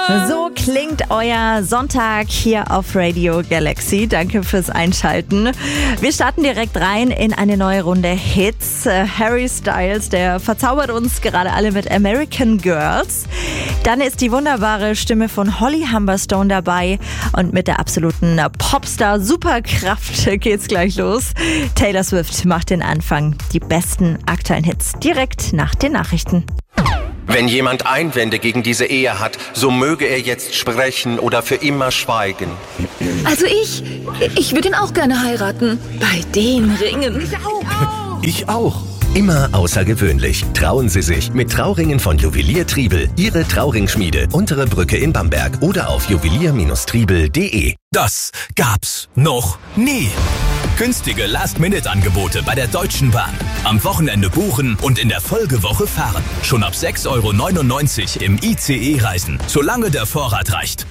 So klingt euer Sonntag hier auf Radio Galaxy. Danke fürs Einschalten. Wir starten direkt rein in eine neue Runde Hits. Harry Styles, der verzaubert uns gerade alle mit American Girls. Dann ist die wunderbare Stimme von Holly Humberstone dabei. Und mit der absoluten Popstar-Superkraft geht's gleich los. Taylor Swift macht den Anfang. Die besten aktuellen Hits direkt nach den Nachrichten. Wenn jemand Einwände gegen diese Ehe hat, so möge er jetzt sprechen oder für immer schweigen. Also ich würde ihn auch gerne heiraten. Bei den Ringen. Ich auch. Immer außergewöhnlich. Trauen Sie sich mit Trauringen von Juwelier Triebel. Ihre Trauringschmiede. Untere Brücke in Bamberg oder auf juwelier-triebel.de. Das gab's noch nie. Günstige Last-Minute-Angebote bei der Deutschen Bahn. Am Wochenende buchen und in der Folgewoche fahren. Schon ab 6,99 € im ICE reisen, solange der Vorrat reicht.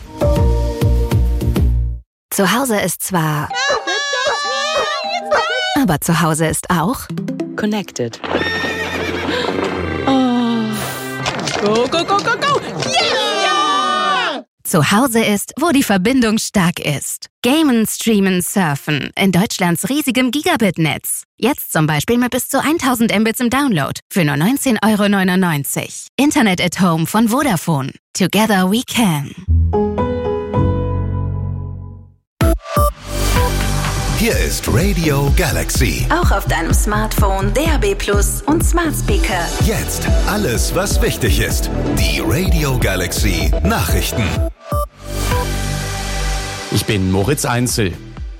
Zu Hause ist zwar... Aber zu Hause ist auch... Connected. Oh. Go, go, go, go, go! Yeah! Zu Hause ist, wo die Verbindung stark ist. Gamen, Streamen, Surfen in Deutschlands riesigem Gigabit-Netz. Jetzt zum Beispiel mit bis zu 1000 Mbits im Download für nur 19,99 €. Internet at Home von Vodafone. Together we can. Hier ist Radio Galaxy. Auch auf deinem Smartphone, DAB+ und Smart Speaker. Jetzt alles, was wichtig ist. Die Radio Galaxy Nachrichten. Ich bin Moritz Einzel.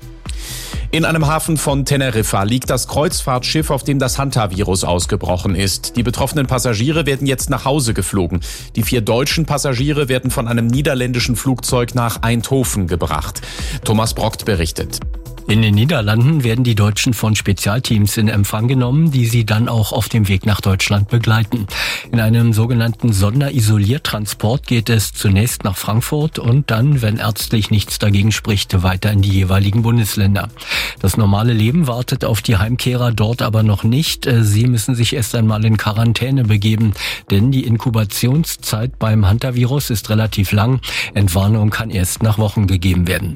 In einem Hafen von Teneriffa liegt das Kreuzfahrtschiff, auf dem das Hantavirus ausgebrochen ist. Die betroffenen Passagiere werden jetzt nach Hause geflogen. Die 4 deutschen Passagiere werden von einem niederländischen Flugzeug nach Eindhoven gebracht. Thomas Brockt berichtet. In den Niederlanden werden die Deutschen von Spezialteams in Empfang genommen, die sie dann auch auf dem Weg nach Deutschland begleiten. In einem sogenannten Sonderisoliertransport geht es zunächst nach Frankfurt und dann, wenn ärztlich nichts dagegen spricht, weiter in die jeweiligen Bundesländer. Das normale Leben wartet auf die Heimkehrer dort aber noch nicht. Sie müssen sich erst einmal in Quarantäne begeben, denn die Inkubationszeit beim Hantavirus ist relativ lang. Entwarnung kann erst nach Wochen gegeben werden.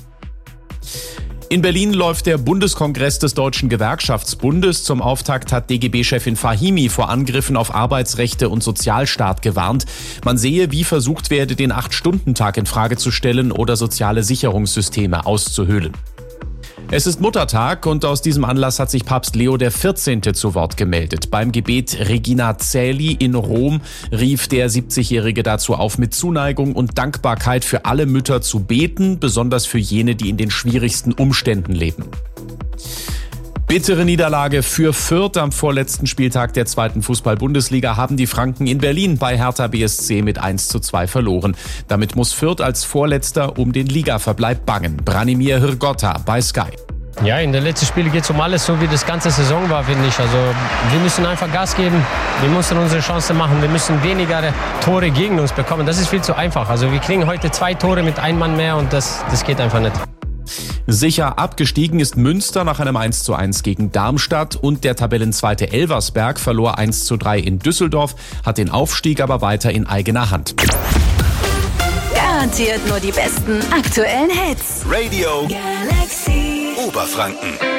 In Berlin läuft der Bundeskongress des Deutschen Gewerkschaftsbundes. Zum Auftakt hat DGB-Chefin Fahimi vor Angriffen auf Arbeitsrechte und Sozialstaat gewarnt. Man sehe, wie versucht werde, den 8-Stunden-Tag in Frage zu stellen oder soziale Sicherungssysteme auszuhöhlen. Es ist Muttertag und aus diesem Anlass hat sich Papst Leo XIV. Zu Wort gemeldet. Beim Gebet Regina Caeli in Rom rief der 70-Jährige dazu auf, mit Zuneigung und Dankbarkeit für alle Mütter zu beten, besonders für jene, die in den schwierigsten Umständen leben. Bittere Niederlage für Fürth. Am vorletzten Spieltag der 2. Fußball-Bundesliga haben die Franken in Berlin bei Hertha BSC mit 1:2 verloren. Damit muss Fürth als Vorletzter um den Ligaverbleib bangen. Branimir Hrgotta bei Sky. Ja, in den letzten Spielen geht es um alles, so wie das ganze Saison war, finde ich. Also wir müssen einfach Gas geben, wir müssen unsere Chance machen, wir müssen weniger Tore gegen uns bekommen. Das ist viel zu einfach. Also wir kriegen heute 2 Tore mit 1 Mann mehr und das geht einfach nicht. Sicher abgestiegen ist Münster nach einem 1:1 gegen Darmstadt und der Tabellenzweite Elversberg verlor 1:3 in Düsseldorf, hat den Aufstieg aber weiter in eigener Hand. Garantiert nur die besten aktuellen Hits. Radio Galaxy Oberfranken.